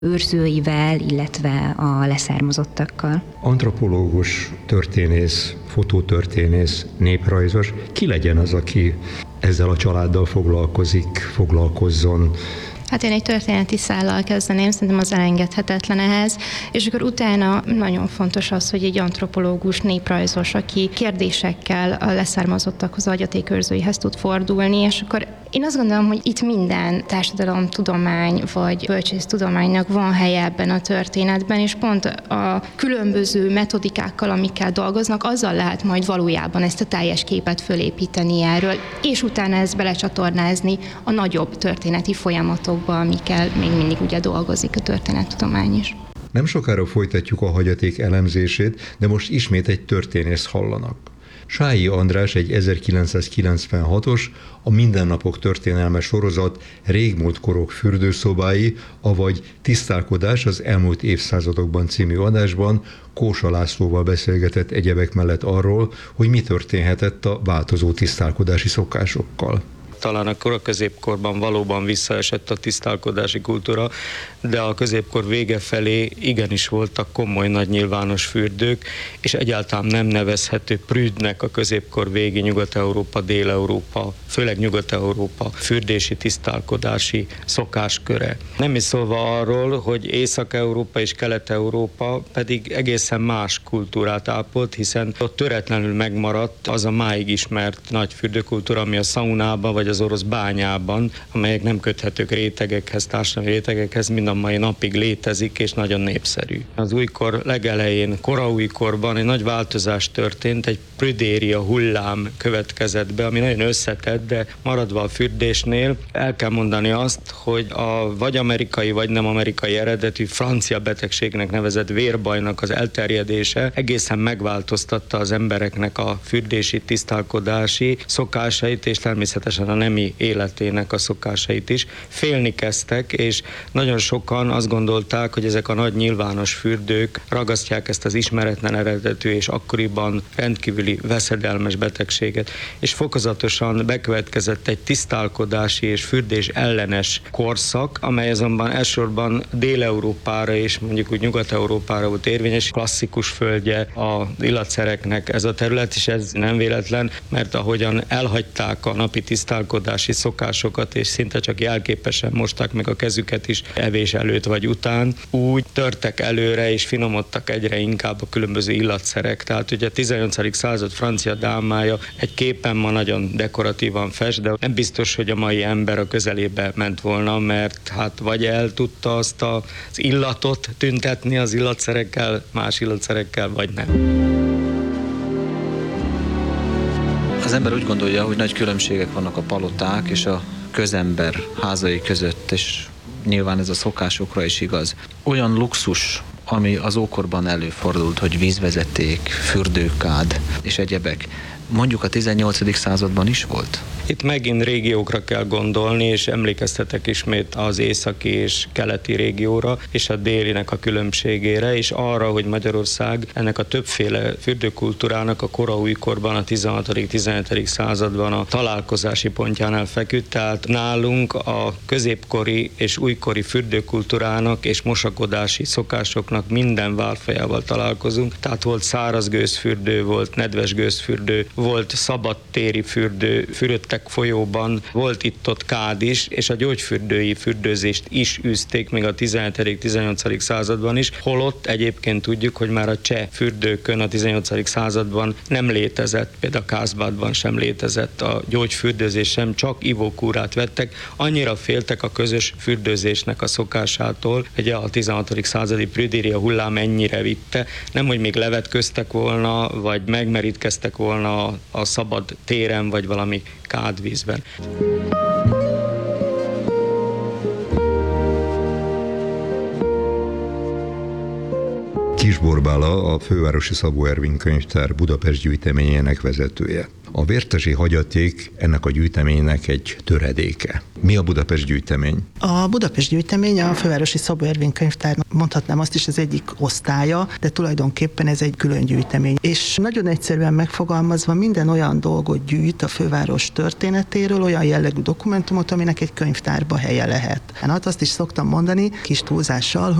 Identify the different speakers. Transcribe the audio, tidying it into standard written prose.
Speaker 1: őrzőivel, illetve a leszármazottakkal.
Speaker 2: Antropológus, történész, fotótörténész, néprajzos, ki legyen az, aki ezzel a családdal foglalkozzon?
Speaker 3: Hát én egy történeti szállal kezdeném, szerintem az elengedhetetlen ehhez, és akkor utána nagyon fontos az, hogy egy antropológus, néprajzos, aki kérdésekkel a leszármazottakhoz, a hagyatékőrzőihez tud fordulni, és akkor én azt gondolom, hogy itt minden társadalomtudomány vagy bölcsésztudománynak van helye ebben a történetben, és pont a különböző metodikákkal, amikkel dolgoznak, azzal lehet majd valójában ezt a teljes képet fölépíteni erről, és utána ezt belecsatornázni a nagyobb történeti folyamatokba, amikkel még mindig ugye dolgozik a történettudomány is.
Speaker 2: Nem sokára folytatjuk a hagyaték elemzését, de most ismét egy történész hallanak. Sályi András egy 1996-os, a Mindennapok történelme sorozat Régmúlt korok fürdőszobái, avagy Tisztálkodás az elmúlt évszázadokban című adásban Kósa Lászlóval beszélgetett egyebek mellett arról, hogy mi történhetett a változó tisztálkodási szokásokkal.
Speaker 4: Talán a koraközépkorban valóban visszaesett a tisztálkodási kultúra, de a középkor vége felé igenis voltak komoly nagy nyilvános fürdők, és egyáltalán nem nevezhető prűdnek a középkor végi Nyugat-Európa, Dél-Európa, főleg Nyugat-Európa fürdési, tisztálkodási szokásköre. Nem is szólva arról, hogy Észak-Európa és Kelet-Európa pedig egészen más kultúrát ápolt, hiszen ott töretlenül megmaradt az a máig ismert nagy fürdőkultúra, ami a szaunában vagy az orosz bányában, amelyek nem köthetők rétegekhez, társadalmi rétegekhez, mind a mai napig létezik, és nagyon népszerű. Az újkor legelején, koraújkorban egy nagy változás történt, egy prüdéria hullám következett be, ami nagyon összetett, de maradva a fürdésnél, el kell mondani azt, hogy a vagy amerikai, vagy nem amerikai eredetű francia betegségnek nevezett vérbajnak az elterjedése egészen megváltoztatta az embereknek a fürdési, tisztálkodási szokásait, és természetesen a nemi életének a szokásait is. Félni kezdtek, és nagyon sokan azt gondolták, hogy ezek a nagy nyilvános fürdők ragasztják ezt az ismeretlen eredetű és akkoriban rendkívüli veszedelmes betegséget. És fokozatosan bekövetkezett egy tisztálkodási és fürdés ellenes korszak, amely azonban elsősorban Dél-Európára és mondjuk úgy Nyugat-Európára volt érvényes, klasszikus földje az illatszereknek ez a terület, és ez nem véletlen, mert ahogyan elhagyták a napi tisztálkodási szokásokat, és szinte csak jelképesen mosták meg a kezüket is evés előtt vagy után, úgy törtek előre és finomodtak egyre inkább a különböző illatszerek. Tehát ugye a 18. század francia dámája egy képen ma nagyon dekoratívan fest, de nem biztos, hogy a mai ember a közelébe ment volna, mert hát vagy el tudta azt az illatot tüntetni az illatszerekkel, más illatszerekkel, vagy nem.
Speaker 5: Az ember úgy gondolja, hogy nagy különbségek vannak a paloták és a közember házai között, és nyilván ez a szokásokra is igaz. Olyan luxus, ami az ókorban előfordult, hogy vízvezeték, fürdőkád és egyebek, mondjuk a 18. században is volt?
Speaker 4: Itt megint régiókra kell gondolni, és emlékeztetek ismét az északi és keleti régióra, és a délinek a különbségére, és arra, hogy Magyarország ennek a többféle fürdőkultúrának a koraújkorban, a 16.-17. században a találkozási pontjánál feküdt, tehát nálunk a középkori és újkori fürdőkultúrának és mosakodási szokásoknak minden válfajával találkozunk, tehát volt száraz gőzfürdő, volt nedves gőzfürdő, volt szabadtéri fürdő, fürödtek folyóban, volt itt-ott kád is, és a gyógyfürdői fürdőzést is űzték még a 17.-18. században is, holott egyébként tudjuk, hogy már a cseh fürdőkön a 18. században nem létezett, például Kázbádban sem létezett a gyógyfürdőzés sem, csak ivókúrát vettek, annyira féltek a közös fürdőzésnek a szokásától, hogy a 16. századi prüdéria hullám ennyire vitte, nem, hogy még levetköztek volna, vagy megmerítkeztek volna a szabad téren, vagy valami kádvízben.
Speaker 2: Kis Borbála, a Fővárosi Szabó Ervin Könyvtár Budapest gyűjteményének vezetője. A vértesi hagyaték ennek a gyűjteménynek egy töredéke. Mi a Budapest gyűjtemény?
Speaker 6: A Budapest gyűjtemény a Fővárosi Szabó Ervin könyvtár, mondhatnám azt is, ez egyik osztálya, de tulajdonképpen ez egy külön gyűjtemény. És nagyon egyszerűen megfogalmazva minden olyan dolgot gyűjt a főváros történetéről, olyan jellegű dokumentumot, aminek egy könyvtárba helye lehet. Hát azt is szoktam mondani, kis túlzással,